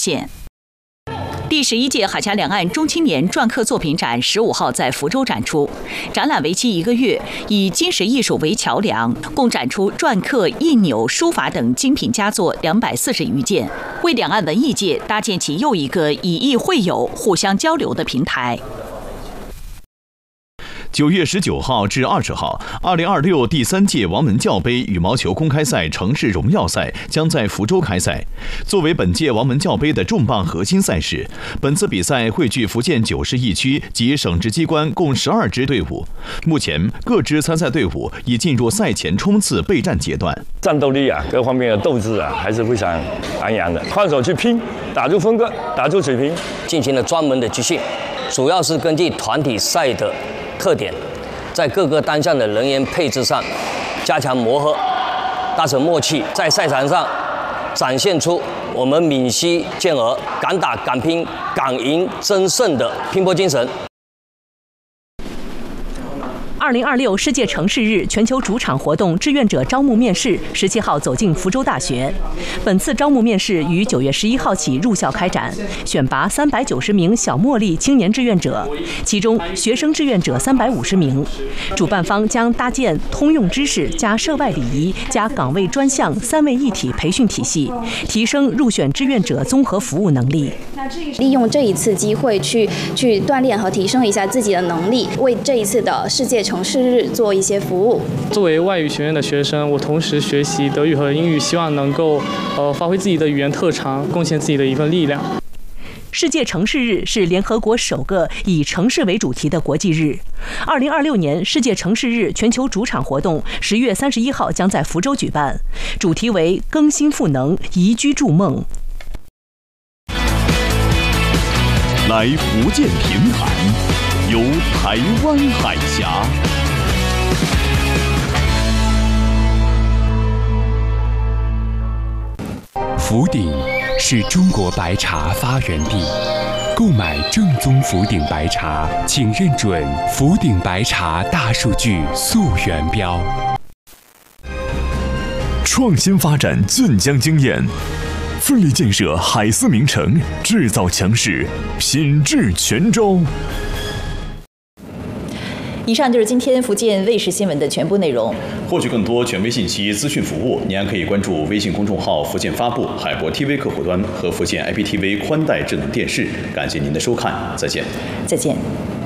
现。第11届海峡两岸中青年篆刻作品展15号在福州展出，展览为期1个月，以金石艺术为桥梁，共展出篆刻、印钮、书法等精品佳作240余件，为两岸文艺界搭建起又一个以艺会友、互相交流的平台。 9月19号至20号，2026第3届王文教杯羽毛球公开赛城市荣耀赛将在福州开赛。作为本届王文教杯的重磅核心赛事，本次比赛汇聚福建9市1区及省直机关共12支队伍。目前，各支参赛队伍已进入赛前冲刺备战阶段。 战斗力各方面的斗志还是非常昂扬的，换手去拼，打出风格，打出水平， 进行了专门的集训，主要是根据团体赛的特点，在各个单项的人员配置上加强磨合，达成默契，在赛场上展现出我们闽西健儿敢打敢拼敢赢争胜的拼搏精神。 2026世界城市日全球主场活动志愿者招募面试17号走进福州大学。本次招募面试于9月11号起入校开展，选拔390名小茉莉青年志愿者，其中学生志愿者350名。主办方将搭建通用知识加涉外礼仪加岗位专项3位一体培训体系，提升入选志愿者综合服务能力。 利用这一次机会去锻炼和提升一下自己的能力，为这一次的世界城市日做一些服务。 作为外语学院的学生，我同时学习德语和英语，希望能够发挥自己的语言特长，贡献自己的一份力量。 世界城市日是联合国首个以城市为主题的国际日。2026年世界城市日全球主场活动10月31号将在福州举办，主题为更新赋能，宜居筑梦。 来福建评谈，由台湾海峡。 福鼎是中国白茶发源地，购买正宗福鼎白茶，请认准福鼎白茶大数据溯源标。 创新发展晋江经验，奋力建设海思名城，制造强势，品质全招。 以上就是今天福建卫视新闻的全部内容。 获取更多权威信息、资讯服务，您还可以关注微信公众号“福建发布”、海博 TV 客户端和福建 IPTV 宽带智能电视。感谢您的收看，再见。 再见。